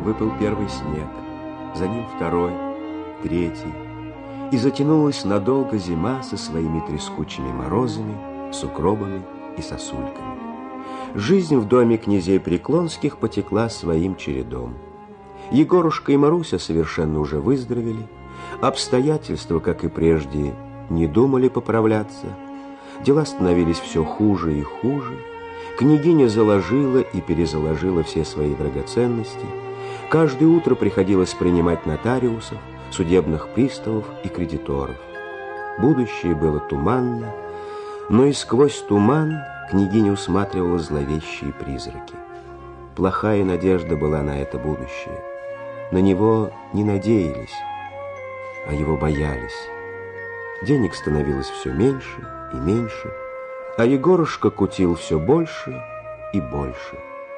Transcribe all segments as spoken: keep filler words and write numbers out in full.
выпал первый снег, за ним второй, третий, и затянулась надолго зима со своими трескучими морозами, сугробами и сосульками. Жизнь в доме князей Преклонских потекла своим чередом. Егорушка и Маруся совершенно уже выздоровели, обстоятельства, как и прежде, не думали поправляться, дела становились все хуже и хуже, княгиня заложила и перезаложила все свои драгоценности, каждое утро приходилось принимать нотариусов, судебных приставов и кредиторов. Будущее было туманно, но и сквозь туман княгиня усматривала зловещие призраки. Плохая надежда была на это будущее. На него не надеялись, а его боялись. Денег становилось все меньше и меньше, а Егорушка кутил все больше и больше.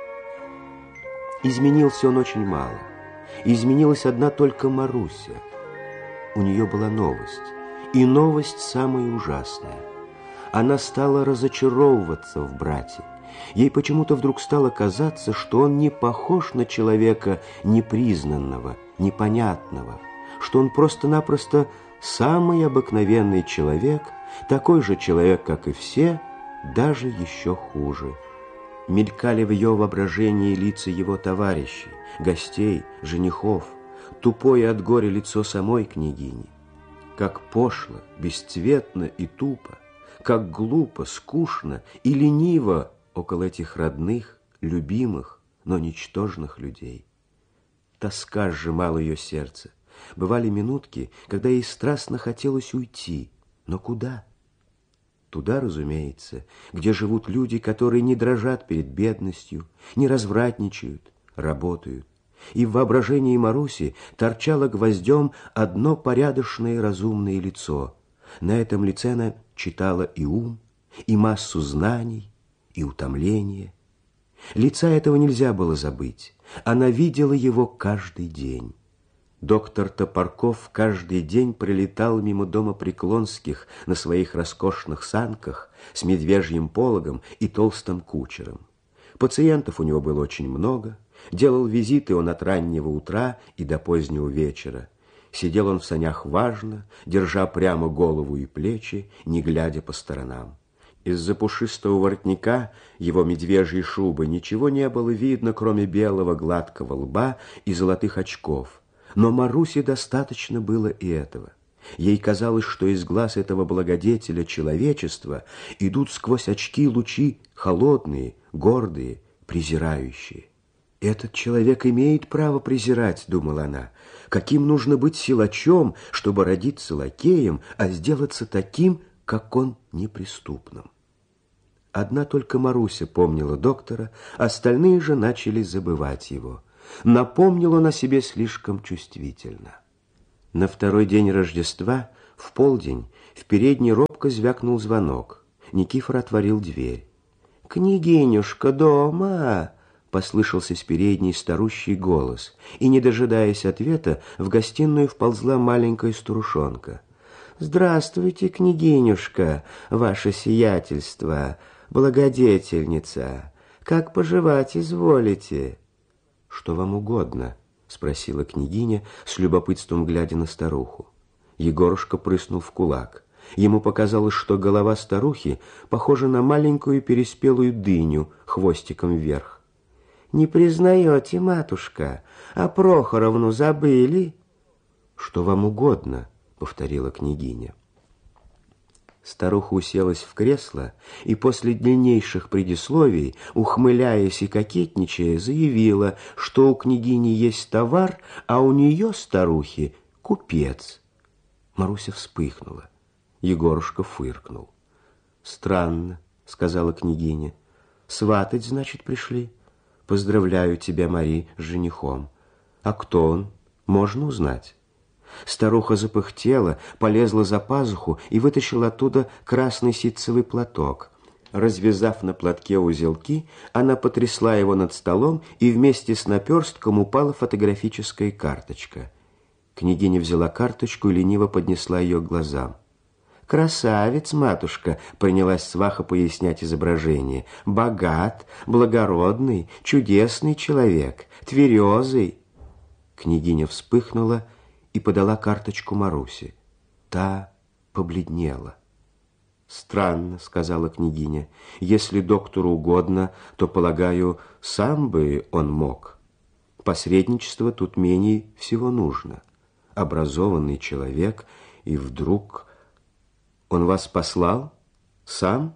Изменился он очень мало. Изменилась одна только Маруся. У нее была новость, и новость самая ужасная. Она стала разочаровываться в брате. Ей почему-то вдруг стало казаться, что он не похож на человека непризнанного, непонятного, что он просто-напросто самый обыкновенный человек, такой же человек, как и все, даже еще хуже. Мелькали в ее воображении лица его товарищей, гостей, женихов, тупое от горя лицо самой княгини. Как пошло, бесцветно и тупо, как глупо, скучно и лениво около этих родных, любимых, но ничтожных людей. Тоска сжимала ее сердце. Бывали минутки, когда ей страстно хотелось уйти. Но куда? Туда, разумеется, где живут люди, которые не дрожат перед бедностью, не развратничают, работают. И в воображении Маруси торчало гвоздем одно порядочное разумное лицо. На этом лице она читала и ум, и массу знаний, и утомление. Лица этого нельзя было забыть. Она видела его каждый день. Доктор Топорков каждый день прилетал мимо дома Преклонских на своих роскошных санках с медвежьим пологом и толстым кучером. Пациентов у него было очень много. Делал визиты он от раннего утра и до позднего вечера. Сидел он в санях важно, держа прямо голову и плечи, не глядя по сторонам. Из-за пушистого воротника его медвежьей шубы ничего не было видно, кроме белого гладкого лба и золотых очков. Но Марусе достаточно было и этого. Ей казалось, что из глаз этого благодетеля человечества идут сквозь очки лучи холодные, гордые, презирающие. «Этот человек имеет право презирать», — думала она. «Каким нужно быть силачом, чтобы родиться лакеем, а сделаться таким, как он, неприступным?» Одна только Маруся помнила доктора, остальные же начали забывать его. Напомнил он о себе слишком чувствительно. На второй день Рождества, в полдень, в передней робко звякнул звонок. Никифор отворил дверь. «Княгинюшка дома!» — послышался с передней старущий голос, и, не дожидаясь ответа, в гостиную вползла маленькая старушонка. «Здравствуйте, княгинюшка, ваше сиятельство, благодетельница! Как поживать изволите?» «Что вам угодно?» — спросила княгиня, с любопытством глядя на старуху. Егорушка прыснул в кулак. Ему показалось, что голова старухи похожа на маленькую переспелую дыню хвостиком вверх. «Не признаете, матушка? А Прохоровну забыли?» «Что вам угодно?» — повторила княгиня. Старуха уселась в кресло и после длиннейших предисловий, ухмыляясь и кокетничая, заявила, что у княгини есть товар, а у нее, старухи, купец. Маруся вспыхнула. Егорушка фыркнул. «Странно», — сказала княгиня. «Сватать, значит, пришли? Поздравляю тебя, Мари, с женихом. А кто он? Можно узнать?» Старуха запыхтела, полезла за пазуху и вытащила оттуда красный ситцевый платок. Развязав на платке узелки, она потрясла его над столом, и вместе с наперстком упала фотографическая карточка. Княгиня взяла карточку и лениво поднесла ее к глазам. «Красавец, матушка», — принялась сваха пояснять изображение. «Богат, благородный, чудесный человек, тверезый». Княгиня вспыхнула и подала карточку Марусе. Та побледнела. «Странно», — сказала княгиня. «Если доктору угодно, то, полагаю, сам бы он мог. Посредничество тут менее всего нужно. Образованный человек, и вдруг... Он вас послал? Сам?»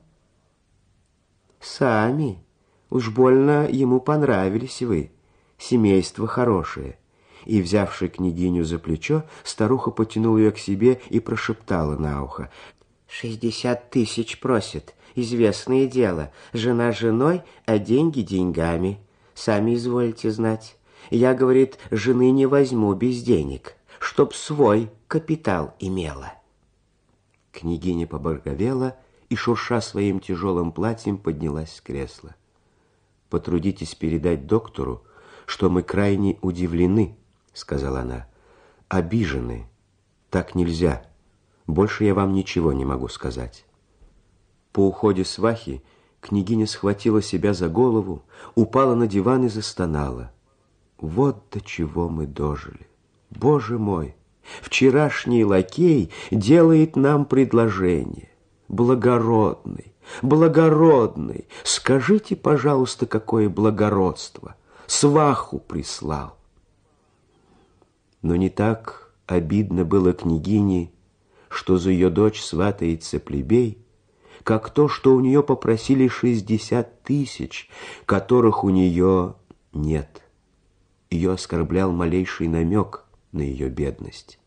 «Сами. Уж больно ему понравились вы. Семейство хорошее». И, взявши княгиню за плечо, старуха потянула ее к себе и прошептала на ухо: «Шестьдесят тысяч просит. Известное дело. Жена женой, а деньги деньгами. Сами изволите знать. Я, говорит, жены не возьму без денег, чтоб свой капитал имела». Княгиня побагровела и, шурша своим тяжелым платьем, поднялась с кресла. «Потрудитесь передать доктору, что мы крайне удивлены», — сказала она. «Обижены. Так нельзя. Больше я вам ничего не могу сказать». По уходе свахи княгиня схватила себя за голову, упала на диван и застонала. «Вот до чего мы дожили! Боже мой! Вчерашний лакей делает нам предложение. Благородный, благородный! Скажите, пожалуйста, какое благородство! Сваху прислал!» Но не так обидно было княгине, что за ее дочь сватается плебей, как то, что у нее попросили шестьдесят тысяч, которых у нее нет. Ее оскорблял малейший намек на ее бедность.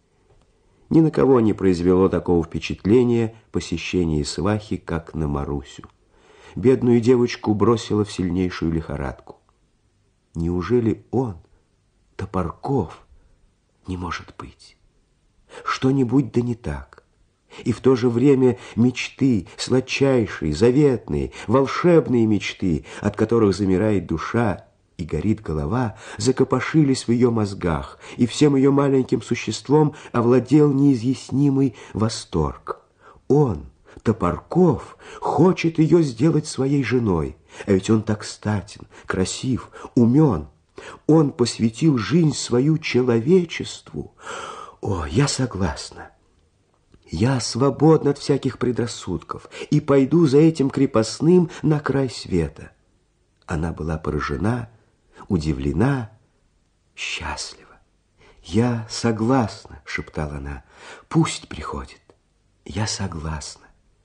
Ни на кого не произвело такого впечатления посещение свахи, как на Марусю. Бедную девочку бросило в сильнейшую лихорадку. Неужели он, Топорков, не может быть? Что-нибудь да не так. И в то же время мечты, сладчайшие, заветные, волшебные мечты, от которых замирает душа и горит голова, закопошились в ее мозгах, и всем ее маленьким существом овладел неизъяснимый восторг. Он, Топорков, хочет ее сделать своей женой, а ведь он так статен, красив, умен. Он посвятил жизнь свою человечеству. О, я согласна. Я свободна от всяких предрассудков и пойду за этим крепостным на край света. Она была поражена, удивлена, счастлива. «Я согласна», — шептала она, — «пусть приходит. Я согласна».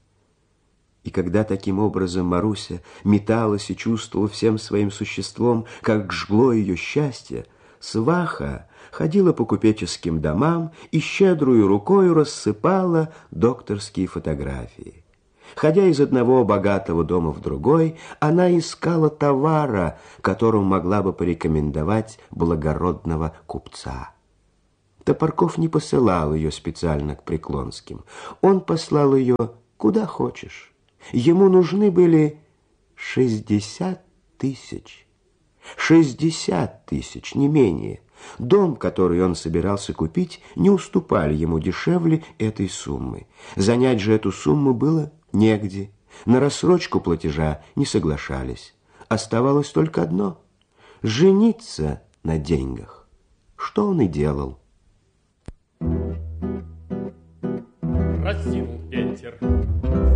И когда таким образом Маруся металась и чувствовала всем своим существом, как жгло ее счастье, сваха ходила по купеческим домам и щедрую рукою рассыпала докторские фотографии. Ходя из одного богатого дома в другой, она искала товара, которому могла бы порекомендовать благородного купца. Топорков не посылал ее специально к Преклонским. Он послал ее куда хочешь. Ему нужны были шестьдесят тысяч. Шестьдесят тысяч, не менее. Дом, который он собирался купить, не уступали ему дешевле этой суммы. Занять же эту сумму было негде. На рассрочку платежа не соглашались. Оставалось только одно – жениться на деньгах. Что он и делал. Разинул ветер